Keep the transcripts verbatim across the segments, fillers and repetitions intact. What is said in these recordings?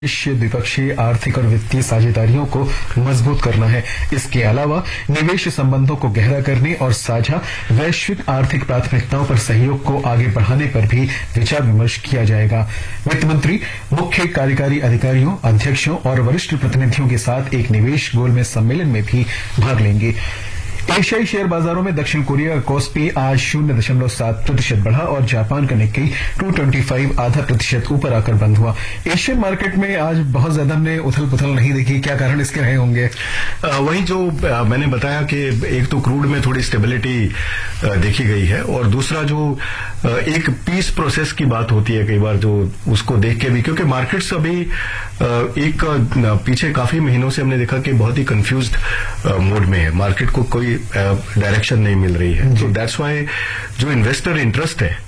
द्विपक्षीय आर्थिक और वित्तीय साझेदारियों को मजबूत करना है। इसके अलावा निवेश संबंधों को गहरा करने और साझा वैश्विक आर्थिक प्राथमिकताओं पर सहयोग को आगे बढ़ाने पर भी विचार विमर्श किया जाएगा। वित्त मंत्री मुख्य कार्यकारी अधिकारियों, अध्यक्षों और वरिष्ठ प्रतिनिधियों के साथ एक निवेश गोलमेज सम्मेलन में भी भाग लेंगे। एशियाई शेयर बाजारों में दक्षिण कोरिया का कॉस्पी आज शून्य दशमलव सात प्रतिशत बढ़ा और जापान का निक्केई दो सौ पच्चीस आधा प्रतिशत ऊपर आकर बंद हुआ। एशियन मार्केट में आज बहुत ज्यादा हमने उथल पुथल नहीं देखी, क्या कारण इसके रहे होंगे? आ, वही जो आ, मैंने बताया कि एक तो क्रूड में थोड़ी स्टेबिलिटी देखी गई है और दूसरा जो आ, एक पीस प्रोसेस की बात होती है कई बार, जो उसको देख के भी, क्योंकि मार्केट्स अभी आ, एक आ, पीछे काफी महीनों से हमने देखा कि बहुत ही कंफ्यूज्ड मोड में है, मार्केट को कोई डायरेक्शन नहीं मिल रही है। तो दैट्स वाई जो इन्वेस्टर इंटरेस्ट है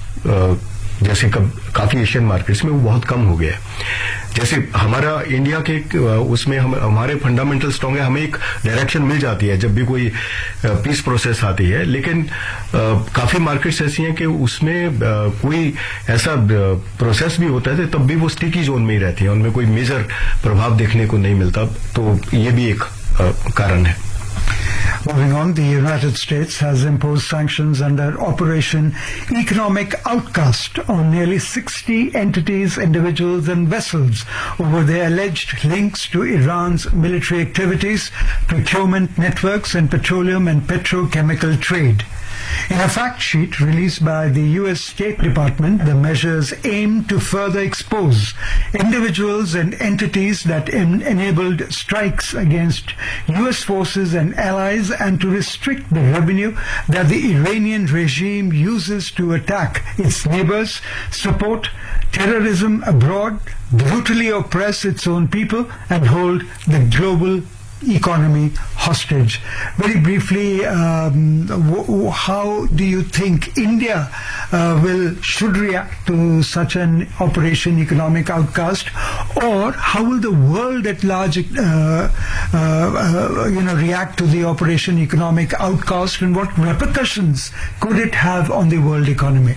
जैसे कब, काफी एशियन मार्केट्स में वो बहुत कम हो गया है। जैसे हमारा इंडिया के उसमें हम, हमारे फंडामेंटल स्ट्रांग है, हमें एक डायरेक्शन मिल जाती है जब भी कोई पीस प्रोसेस आती है, लेकिन काफी मार्केट्स ऐसी हैं कि उसमें कोई ऐसा प्रोसेस भी होता है तब भी वो स्टिकी जोन में ही रहती है, उनमें कोई मेजर प्रभाव देखने को नहीं मिलता। तो ये भी एक कारण है। Moving on, the United States has imposed sanctions under Operation Economic Outcast on nearly sixty entities, individuals and vessels over their alleged links to Iran's military activities, procurement networks and petroleum and petrochemical trade. In a fact sheet released by the U S State Department, the measures aim to further expose individuals and entities that en- enabled strikes against U S forces and allies and to restrict the revenue that the Iranian regime uses to attack its neighbors, support terrorism abroad, brutally oppress its own people and hold the global economy hostage. Very briefly, um, w- w- how do you think India uh, will should react to such an Operation Economic Outcast, or how will the world at large, uh, uh, uh, you know, react to the Operation Economic Outcast, and what repercussions could it have on the world economy?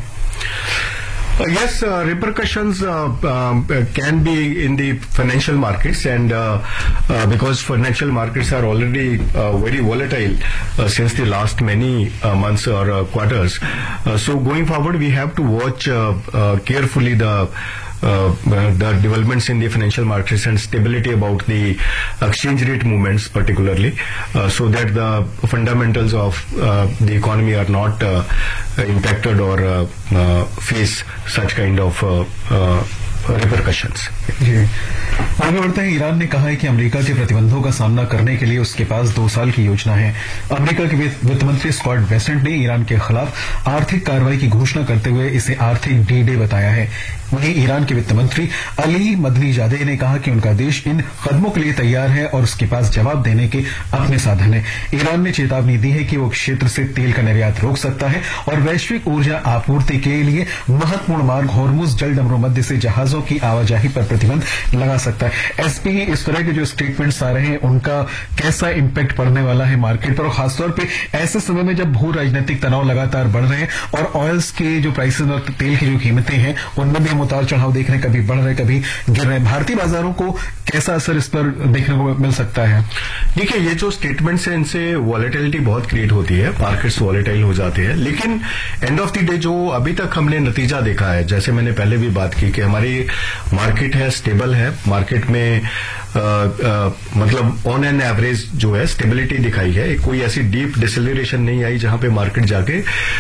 Uh, yes, uh, repercussions uh, um, can be in the financial markets, and uh, uh, because financial markets are already uh, very volatile uh, since the last many uh, months or uh, quarters. Uh, so going forward, we have to watch uh, uh, carefully the Uh, the developments in the financial markets and stability about the exchange rate movements particularly, uh, so that the fundamentals of uh, the economy are not uh, impacted or uh, uh, face such kind of uh, uh, repercussions. जी आगे बढ़ते हैं। Iran ने कहा है कि America के प्रतिबंधों का सामना करने के लिए उसके पास दो साल की योजना है। अमेरिका के वित्त मंत्री स्कॉट बेसेंट ने ईरान के खिलाफ आर्थिक कार्रवाई की घोषणा करते हुए इसे आर्थिक डी डे बताया है। वहीं ईरान के वित्त मंत्री अली मदनीजादे ने कहा कि उनका देश इन कदमों के लिए तैयार है और उसके पास जवाब देने के अपने साधन है। ईरान ने चेतावनी दी है कि वो क्षेत्र से तेल का निर्यात रोक सकता है और वैश्विक ऊर्जा आपूर्ति के लिए महत्वपूर्ण मार्ग होर्मुज जलडमरू मध्य से जहाजों की आवाजाही पर प्रतिबंध लगा सकता है। एसपी इस तरह के जो स्टेटमेंट्स आ रहे हैं उनका कैसा इम्पैक्ट पड़ने वाला है मार्केट पर, और खासतौर पे ऐसे समय में जब भू राजनीतिक तनाव लगातार बढ़ रहे हैं और ऑयल्स के जो प्राइसेस और तेल की जो कीमतें हैं उनमें भी हम उतार चढ़ाव देख रहे हैं, कभी बढ़ रहे कभी गिर रहे हैं। भारतीय बाजारों को कैसा असर इस पर देखने को मिल सकता है? देखिए, ये जो स्टेटमेंट्स हैं इनसे वॉलेटिलिटी बहुत क्रिएट होती है, मार्केट्स वॉलेटाइल हो जाते हैं, लेकिन एंड ऑफ द डे जो अभी तक हमने नतीजा देखा है, जैसे मैंने पहले भी बात की कि हमारी मार्केट है स्टेबल है, मार्केट में आ, आ, मतलब ऑन एन एवरेज जो है स्टेबिलिटी दिखाई है, कोई ऐसी डीप डिसेलरेशन नहीं आई जहां पे मार्केट जाके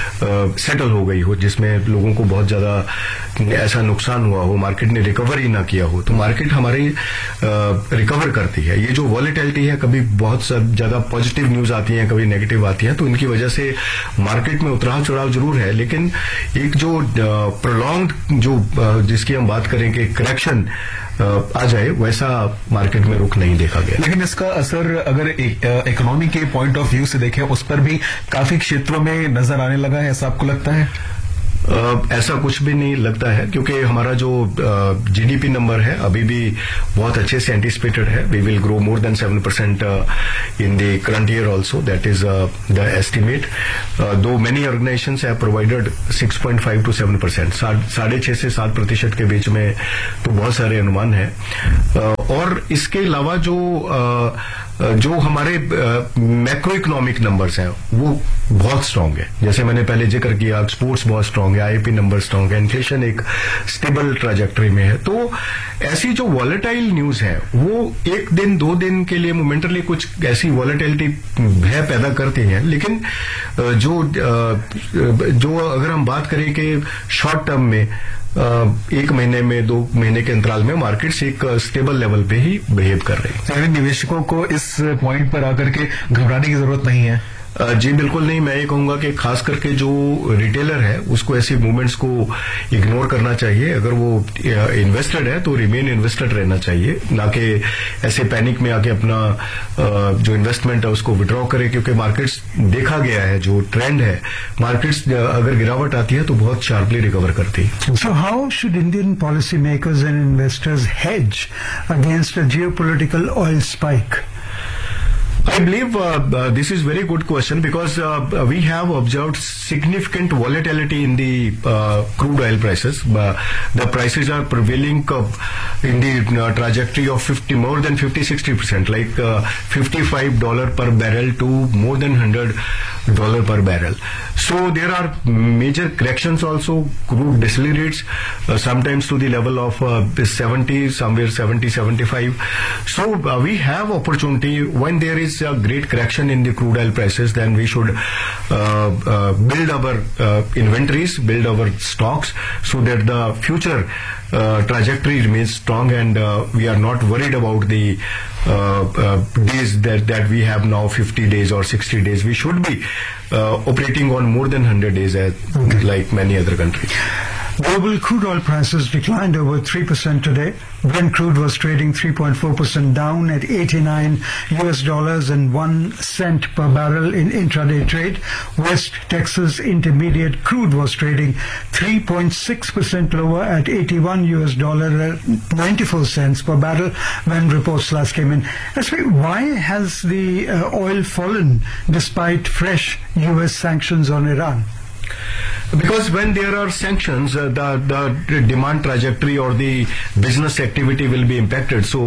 सेटल हो गई हो, जिसमें लोगों को बहुत ज्यादा ऐसा नुकसान हुआ हो, मार्केट ने रिकवर ही ना किया हो। तो मार्केट हमारी रिकवर करती है। ये जो वॉलेटिलिटी है, कभी बहुत ज्यादा पॉजिटिव न्यूज आती है, कभी नेगेटिव आती है, तो इनकी वजह से मार्केट में उतराव चढ़ाव जरूर है, लेकिन एक जो प्रोलॉन्ग्ड जो जिसकी हम बात करें कि करेक्शन आ जाए, वैसा मार्केट में रुख नहीं देखा गया। लेकिन इसका असर अगर इकोनॉमी के पॉइंट ऑफ व्यू से देखें उस पर भी काफी क्षेत्रों में नजर आने लगा है, ऐसा आपको लगता है? ऐसा कुछ भी नहीं लगता है, क्योंकि हमारा जो जीडीपी नंबर है अभी भी बहुत अच्छे से एंटिसिपेटेड है. We will grow more than seven percent in the current year also. That is the estimate. दो many organisations have provided six point five to seven percent, साढ़े छह से सात प्रतिशत के बीच में तो बहुत सारे अनुमान है. और इसके अलावा जो जो हमारे मैक्रो इकोनॉमिक नंबर्स हैं वो बहुत स्ट्रांग है. जैसे मैंने पहले जिक्र किया, एक्सपोर्ट्स बहुत स्ट्रांग है, आईपी नंबर स्ट्रांग है, इन्फ्लेशन एक स्टेबल ट्रैजेक्टरी में है. तो ऐसी जो वॉलेटाइल न्यूज है वो एक दिन दो दिन के लिए मोमेंटली कुछ ऐसी वॉलेटिलिटी भय पैदा करती हैं, लेकिन जो जो अगर हम बात करें कि शॉर्ट टर्म में एक महीने में दो महीने के अंतराल में मार्केट्स एक स्टेबल लेवल पे ही बिहेव कर रहे हैं. यानी निवेशकों को इस पॉइंट पर आकर के घबराने की जरूरत नहीं है. जी बिल्कुल नहीं. मैं ये कहूंगा कि खास करके जो रिटेलर है उसको ऐसी मूवमेंट्स को इग्नोर करना चाहिए. अगर वो इन्वेस्टेड है तो रिमेन इन्वेस्टेड रहना चाहिए, ना कि ऐसे पैनिक में आके अपना जो इन्वेस्टमेंट है उसको विड्रॉ करे, क्योंकि मार्केट्स देखा गया है जो ट्रेंड है, मार्केट्स अगर गिरावट आती है तो बहुत शार्पली रिकवर करती है. So how should Indian policy makers and investors hedge against a geopolitical oil spike? I believe uh, uh, this is very good question, because uh, we have observed significant volatility in the uh, crude oil prices. Uh, the prices are prevailing uh, in the uh, trajectory of fifty, more than fifty to sixty percent, like uh, fifty-five dollars per barrel to more than one hundred dollars per barrel. So there are major corrections also. Crude decelerates uh, sometimes to the level of uh, seventy, somewhere seventy, seventy-five. So uh, we have opportunity when there is a great correction in the crude oil prices. Then we should uh, uh, build our uh, inventories, build our stocks, so that the future uh, trajectory remains strong, and uh, we are not worried about the uh, uh, days that, that we have now, fifty days or sixty days. We should be uh, operating on more than one hundred days, as, okay, like many other countries. Global crude oil prices declined over three percent today. Brent crude was trading three point four percent down at eighty-nine U S dollars and one cent per barrel in intraday trade. West Texas Intermediate crude was trading three point six percent lower at eighty-one U S dollar and ninety-four cents per barrel when reports last came in. Actually, why has the uh, oil fallen despite fresh U S sanctions on Iran? Because when there are sanctions, uh, the, the demand trajectory or the business activity will be impacted. So,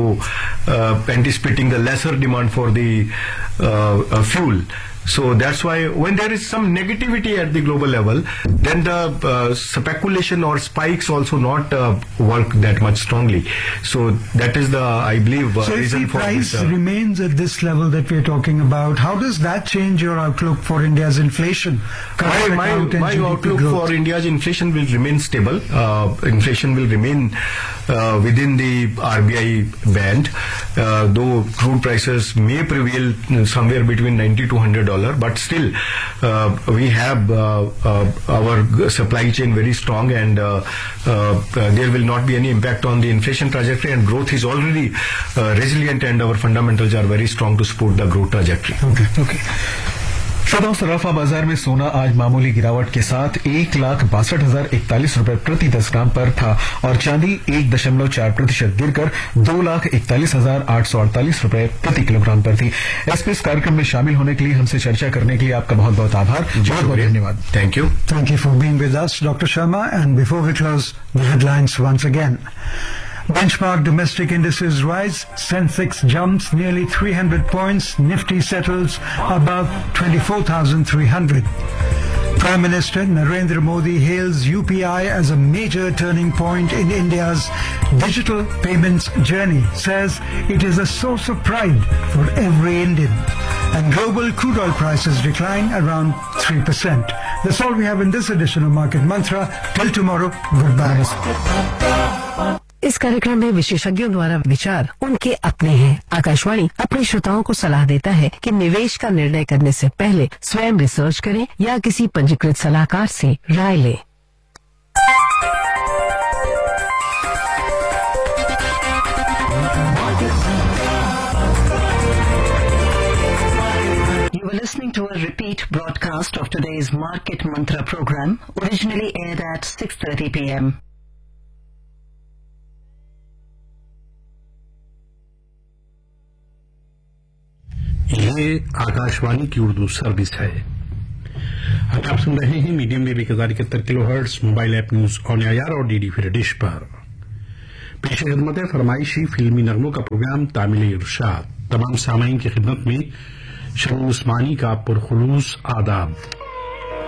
uh, anticipating the lesser demand for the uh, uh, fuel. So that's why when there is some negativity at the global level, then the uh, speculation or spikes also not uh, work that much strongly. So that is the, I believe, uh, so reason if the for price this. Uh, remains at this level that we are talking about, how does that change your outlook for India's inflation? My, my, my outlook growth? for India's inflation will remain stable. Uh, inflation will remain uh, within the R B I band, uh, though crude prices may prevail somewhere between ninety to one hundred dollars. But still, uh, we have uh, uh, our supply chain very strong, and uh, uh, there will not be any impact on the inflation trajectory, and growth is already uh, resilient, and our fundamentals are very strong to support the growth trajectory. Okay, okay. श्रोताओं, सराफा बाजार में सोना आज मामूली गिरावट के साथ एक लाख बासठ हजार इकतालीस रूपये प्रति दस ग्राम पर था और चांदी एक दशमलव चार प्रतिशत गिरकर दो लाख इकतालीस हजार आठ सौ अड़तालीस रूपये प्रति किलोग्राम पर थी. एसपीएस कार्यक्रम में शामिल होने के लिए, हमसे चर्चा करने के लिए आपका बहुत बहुत आभार. बहुत बहुत धन्यवाद. Thank you. Thank you for being with us, doctor Sharma. And before we close the headlines once again. Benchmark domestic indices rise. Sensex jumps nearly three hundred points. Nifty settles above twenty-four thousand three hundred. Prime Minister Narendra Modi hails U P I as a major turning point in India's digital payments journey. Says it is a source of pride for every Indian. And global crude oil prices decline around three percent. That's all we have in this edition of Market Mantra. Till tomorrow, goodbye. इस कार्यक्रम में विशेषज्ञों द्वारा विचार उनके अपने हैं. आकाशवाणी अपने श्रोताओं को सलाह देता है कि निवेश का निर्णय करने से पहले स्वयं रिसर्च करें या किसी पंजीकृत सलाहकार से राय लें. You were listening to to a repeat broadcast of today's Market Mantra program, originally aired at six thirty p m ये आकाशवाणी की उर्दू सर्विस है। अब आप सुन रहे हैं मीडियम वेव एक हजार इकहत्तर kilo hertz mobile app news on air और डीडी फिर डिश पर। पेश खिदमत है फरमाइशी फिल्मी नगमों का प्रोग्राम तामिल इरशाद। तमाम सामाईन की खिदमत में शमी उस्मानी का पुरखुलूस आदाब।